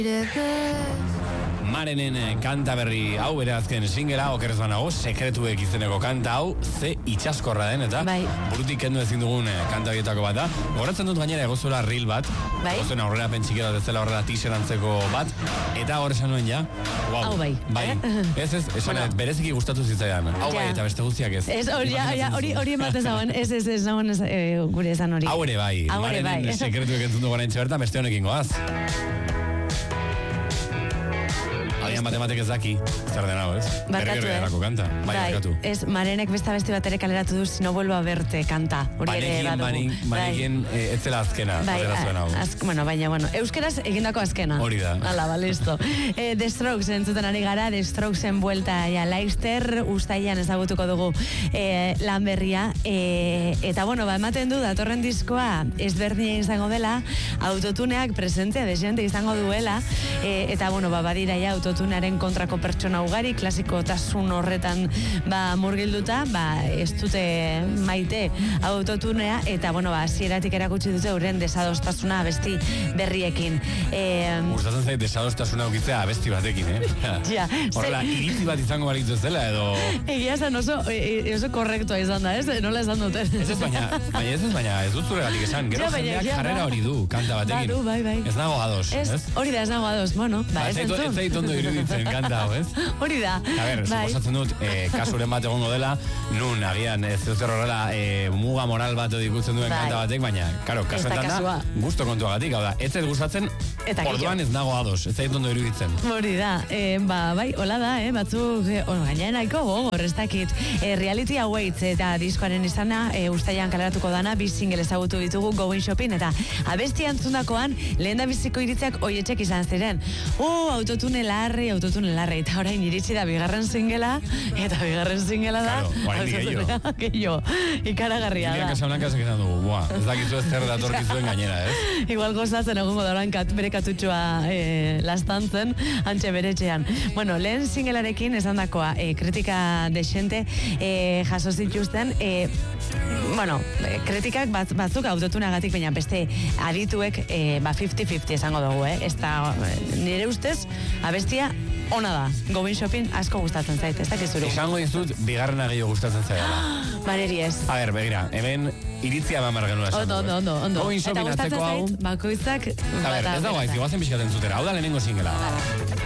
Marenen kanta berri hau, bere azken singela, okerrez banago, sekretuek izeneko kanta hau, ze itxaskorra den, eta burutik kendu ezin dugun kanta horietako bat da. Goratzen dut gainera egozuela reel bat, egozen aurrera pentsike da dezela horrela t-shirantzeko bat, eta hor esan nuen ja, hau bai. Ez, esan bereziki gustatu zitzaidan, hau bai, eta beste guztiak ez. Ez, hori ematez dagoen, ez dagoen gure esan hori. Hau ere bai, Marenen sekretuek entzun dugu garaintxe bertan, beste honekin goaz. Matematik ez daki, zer den hau, ez? Barkatu, kanta. Bai, ez, Marenek besta beste bat ere kaleratu du, Si no vuelvo a verte kanta. Hori ere badugu. Banekin ez zela azkena. Baina, euskeraz egindako azkena. Hori da. Hala, listo. The Strokes entzuten ari gara, The Strokesen buelta ja Leicester, ustaian ezagutuko dugu lan berria. Eta, ematen du, datorren diskoa ezberdina izango dela, autotuneak presentzia desente izango duela, eta, badira ja autotunearen kontrako pertsona ugari, klasikotasun horretan murgilduta, ez dute maite autotunea, eta hasieratik erakutsi dute euren desadostasuna abesti berriekin. Gustatzen zait desadostasuna ukitzea abesti batekin, Horrela, iritzi bat izango balitzu ez dela, edo... Egia zen oso korrektua izan da, ez? Nola esan duten. Baina ez dut zuregatik esan, gero jendeak jarrera hori du, kanta batekin. Bai. Ez nago ados, ez? Hori da, ez nago ados, ez entzun. Ez zait ondo iruditzen kanta hau, ez? Hori da. A ber, suposatzen dut, kasuren bat egongo dela, nun, agian, ez zer horrela, muga moral bat ikutzen duen kanta batek, baina, karo, kasuetan da, gusto kontuagatik, hau da, ez zait gustatzen, orduan ez nago ados, ez zait ondo iruditzen. Hori da, hola da, batzuk, gaina nahiko gogor, ez dakit, Reality Awaits eta diskoaren izana, ustaian kaleratuko dana, bi single ezagutu ditugu, Going Shopping, eta abesti antzundakoan, lehen da biziko iritziak oietxek izan ziren. Autotune larri, eta orain iritsi da bigarren singela, eta bigarren singela da, gehiago, ikaragarria da. Julian Casablancas egiten dugu, ez dakizu ez zer datorkizuen gainera, ez? Igual gozatzen egongo da orain bere katutxoa lastantzen, antxe bere etxean. Lehen singelarekin esan dakoa, kritika desente jaso zituzten, kritikak batzuk autotunagatik, baina beste adituek 50-50 esango dugu, ez da, nire ustez, abestia ona da. Going Shopping asko gustatzen zait, ez dakizuru. Esango dizut, bigarrena gehiago gustatzen zaidala. Maneri ez. A ber, begira, hemen iritzia mamar genua esan. Ondo. Going Shopping atzeko hau. Bakoitzak. A ber, ez dago aiz, iguazen pixkaten zutera. Hau da lehenengo singela.